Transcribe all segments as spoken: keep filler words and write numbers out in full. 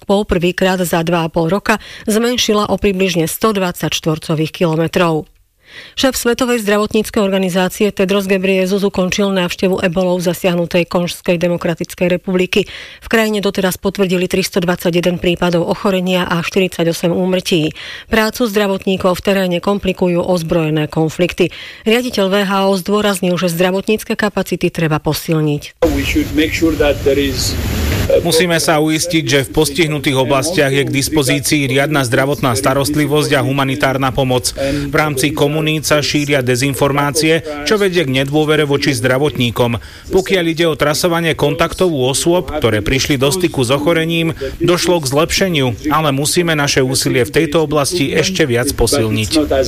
poprvýkrát za dva a pol roka zmenšila o približne stodvadsať štvorcových kilometrov. Šéf Svetovej zdravotníckej organizácie Tedros Ghebreyesus ukončil návštevu ebolou zasiahnutej Konžskej demokratickej republiky. V krajine doteraz potvrdili tristodvadsaťjeden prípadov ochorenia a štyridsaťosem úmrtí. Prácu zdravotníkov v teréne komplikujú ozbrojené konflikty. Riaditeľ vé há ó zdôraznil, že zdravotnícke kapacity treba posilniť. Musíme sa uistiť, že v postihnutých oblastiach je k dispozícii riadna zdravotná starostlivosť a humanitárna pomoc. V rámci komunít sa šíria dezinformácie, čo vedie k nedôvere voči zdravotníkom. Pokiaľ ide o trasovanie kontaktov u osôb, ktoré prišli do styku s ochorením, došlo k zlepšeniu, ale musíme naše úsilie v tejto oblasti ešte viac posilniť.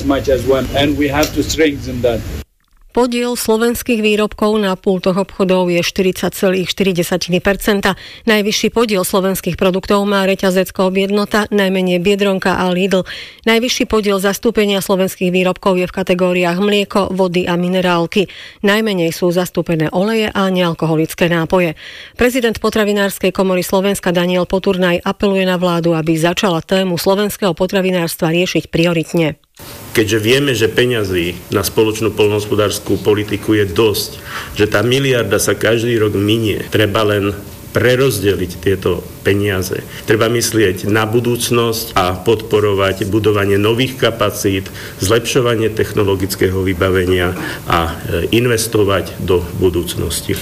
Podiel slovenských výrobkov na pultoch obchodov je štyridsať celá štyri percenta. Najvyšší podiel slovenských produktov má reťazec Coop Jednota, najmenej Biedronka a Lidl. Najvyšší podiel zastúpenia slovenských výrobkov je v kategóriách mlieko, vody a minerálky. Najmenej sú zastúpené oleje a nealkoholické nápoje. Prezident Potravinárskej komory Slovenska Daniel Poturnaj apeluje na vládu, aby začala tému slovenského potravinárstva riešiť prioritne. Keďže vieme, že peňazí na spoločnú poľnohospodárskú politiku je dosť, že tá miliarda sa každý rok minie, treba len prerozdeliť tieto peniaze. Treba myslieť na budúcnosť a podporovať budovanie nových kapacít, zlepšovanie technologického vybavenia a investovať do budúcnosti.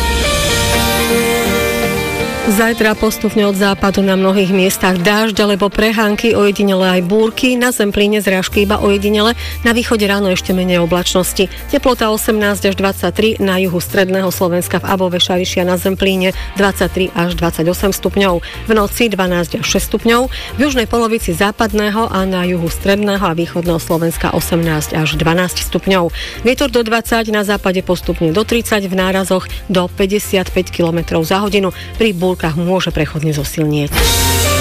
Zajtra postupne od západu na mnohých miestach dážď alebo prehánky, ojedinele aj búrky, na Zemplíne zrážky iba ojedinele, na východe ráno ešte menej oblačnosti. Teplota osemnásť až dvadsaťtri, na juhu stredného Slovenska v Above, Šariši a na Zemplíne dvadsaťtri až dvadsaťosem stupňov. V noci dvanásť až šesť stupňov, v južnej polovici západného a na juhu stredného a východného Slovenska osemnásť až dvanásť stupňov. Vietor do dvadsať, na západe postupne do tridsať, v nárazoch do päťdesiatpäť kilometrov za hodinu. Pri búrkach môže prechodne zosilnieť.